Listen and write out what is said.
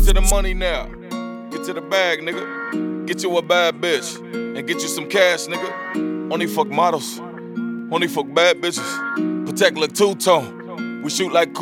to the money now. Get to the bag, nigga. Get you a bad bitch and get you some cash, nigga. Only fuck models. Only fuck bad bitches. Protect like two-tone. We shoot like